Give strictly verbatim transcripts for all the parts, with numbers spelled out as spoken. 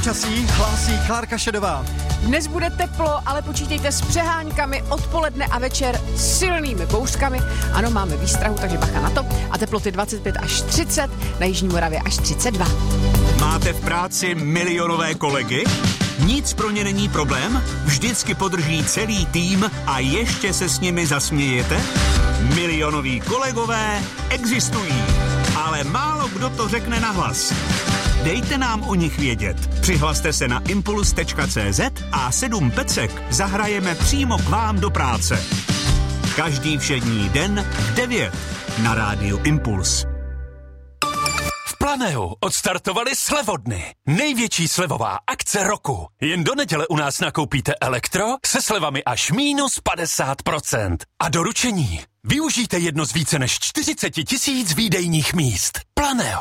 Časí hlásí Klárka Šedová. Dnes bude teplo, ale počítejte s přeháňkami odpoledne a večer silnými bouřkami. Ano, máme výstrahu, takže bacha na to. A teploty dvacet pět až třicet, na Jižní Moravě až třicet dva. Máte v práci milionové kolegy? Nic pro ně není problém? Vždycky podrží celý tým a ještě se s nimi zasmějete? Milionoví kolegové existují, ale málo kdo to řekne nahlas. Dejte nám o nich vědět. Přihlaste se na impuls tečka cé zet a sedm pecek zahrajeme přímo k vám do práce. Každý všední den v devět na rádiu Impuls. V Planeu odstartovali slevodny. Největší slevová akce roku. Jen do neděle u nás nakoupíte elektro se slevami až minus padesát procent. A doručení. Využijte jedno z více než čtyřicet tisíc výdejních míst. Planeo.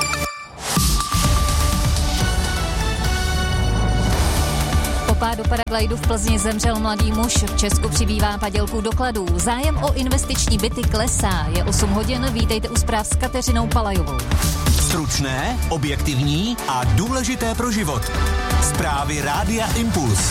Po pádu paraglidu v Plzni zemřel mladý muž. V Česku přibývá padělků dokladů. Zájem o investiční byty klesá. Je osm hodin, vítejte u zpráv s Kateřinou Palajovou. Stručné, objektivní a důležité pro život. Zprávy Rádia Impuls.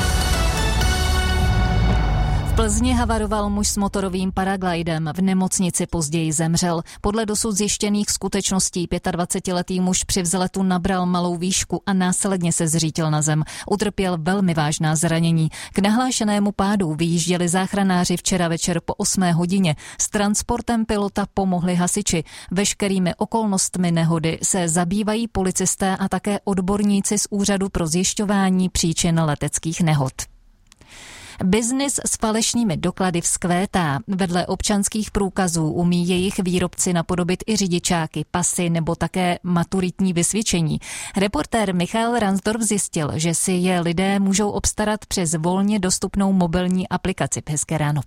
V Plzni havaroval muž s motorovým paraglidem, v nemocnici později zemřel. Podle dosud zjištěných skutečností dvacetiletý muž při vzletu nabral malou výšku a následně se zřítil na zem. Utrpěl velmi vážná zranění. K nahlášenému pádu vyjížděli záchranáři včera večer po osmé hodině. S transportem pilota pomohli hasiči. Veškerými okolnostmi nehody se zabývají policisté a také odborníci z Úřadu pro zjišťování příčin leteckých nehod. Biznis s falešnými doklady vzkvétá. Vedle občanských průkazů umí jejich výrobci napodobit i řidičáky, pasy nebo také maturitní vysvědčení. Reportér Michal Ransdorf zjistil, že si je lidé můžou obstarat přes volně dostupnou mobilní aplikaci. Hezké ráno.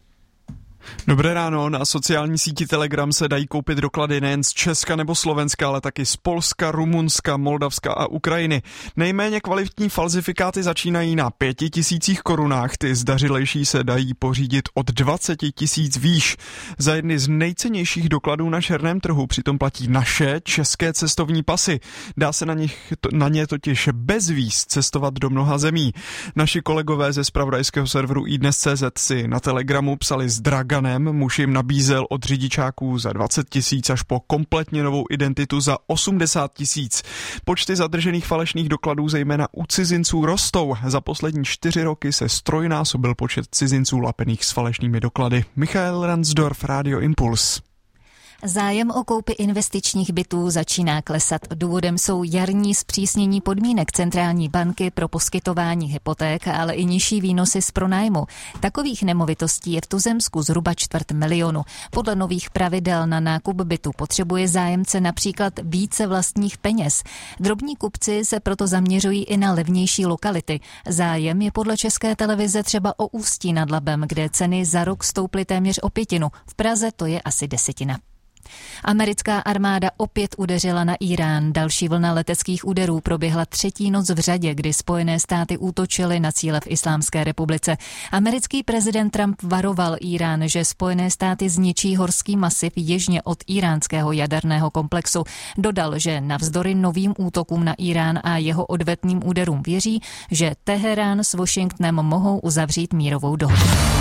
Dobré ráno, na sociální síti Telegram se dají koupit doklady nejen z Česka nebo Slovenska, ale taky z Polska, Rumunska, Moldavska a Ukrajiny. Nejméně kvalitní falzifikáty začínají na pěti tisících korunách, ty zdařilejší se dají pořídit od dvacet tisíc výš. Za jedny z nejcennějších dokladů na černém trhu přitom platí naše české cestovní pasy. Dá se na, nich, na ně totiž bez víz cestovat do mnoha zemí. Naši kolegové ze zpravodajského serveru iDnes tečka cé zet si na Telegramu psali z Draga. Muž jim nabízel od řidičáků za dvacet tisíc až po kompletně novou identitu za osmdesát tisíc. Počty zadržených falešných dokladů zejména u cizinců rostou. Za poslední čtyři roky se strojnásobil počet cizinců lapených s falešnými doklady. Michal Ransdorf, Radio Impuls. Zájem o koupi investičních bytů začíná klesat. Důvodem jsou jarní zpřísnění podmínek centrální banky pro poskytování hypoték, ale i nižší výnosy z pronájmu. Takových nemovitostí je v tuzemsku zhruba čtvrt milionu. Podle nových pravidel na nákup bytu potřebuje zájemce například více vlastních peněz. Drobní kupci se proto zaměřují i na levnější lokality. Zájem je podle České televize třeba o Ústí nad Labem, kde ceny za rok stouply téměř o pětinu. V Praze to je asi desetina. Americká armáda opět udeřila na Irán. Další vlna leteckých úderů proběhla třetí noc v řadě, kdy Spojené státy útočily na cíle v Islámské republice. Americký prezident Trump varoval Irán, že Spojené státy zničí horský masiv jižně od iránského jaderného komplexu. Dodal, že navzdory novým útokům na Irán a jeho odvetným úderům věří, že Teherán s Washingtonem mohou uzavřít mírovou dohodu.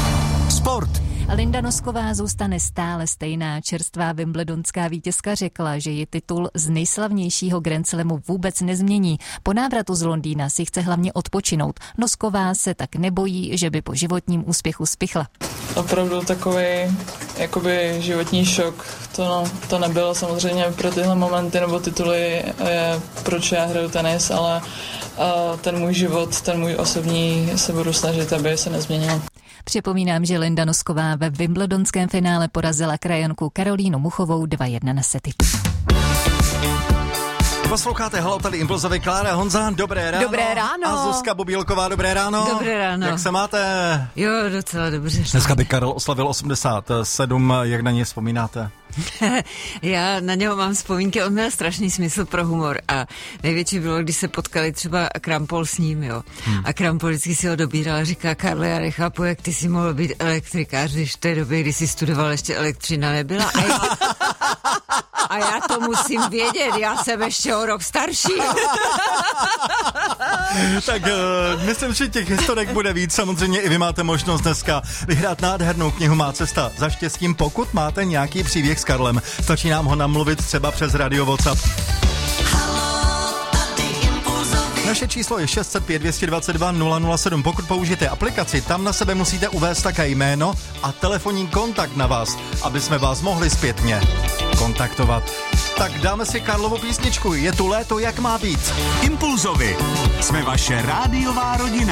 Sport. Linda Nosková zůstane stále stejná. Čerstvá wimbledonská vítězka řekla, že ji titul z nejslavnějšího Grand Slamu vůbec nezmění. Po návratu z Londýna si chce hlavně odpočinout. Nosková se tak nebojí, že by po životním úspěchu spichla. Opravdu takový jakoby životní šok. To, no, to nebylo samozřejmě pro tyhle momenty nebo tituly, je, proč já hraju tenis, ale uh, ten můj život, ten můj osobní se budu snažit, aby se nezměnil. Připomínám, že Linda Nosková ve wimbledonském finále porazila krajanku Karolínu Muchovou dva jedna na sety. Posloucháte Halo, tady Impulzovi Klára, Honza, dobré ráno. Dobré ráno. A Zuzka Bobílková, dobré ráno. Dobré ráno. Jak se máte? Jo, docela dobře. Dneska by Karel oslavil osmdesát sedm, jak na něj vzpomínáte? Já na něho mám vzpomínky, on měl strašný smysl pro humor a největší bylo, když se potkali třeba Krampol s ním, jo. Hmm. A Krampol vždycky si ho dobíral a říká, Karle, já nechápu, jak ty jsi mohl být elektrikář, když v té době, kdy jsi studoval, ještě elektřina nebyla. A, a já to musím vědět, já jsem ještě o rok starší. Tak uh, myslím, že těch historek bude víc. Samozřejmě i vy máte možnost dneska vyhrát nádhernou knihu Má cesta za štěstím. Pokud máte nějaký příběh s Karlem, stačí nám ho namluvit třeba přes Radio WhatsApp. Naše číslo je šest set pět dvě dva dva nula nula sedm. Pokud použijete aplikaci, tam na sebe musíte uvést také jméno a telefonní kontakt na vás, aby jsme vás mohli zpětně kontaktovat. Tak dáme si Karlovu písničku. Je tu léto, jak má být. Impulzovi. Jsme vaše rádiová rodina.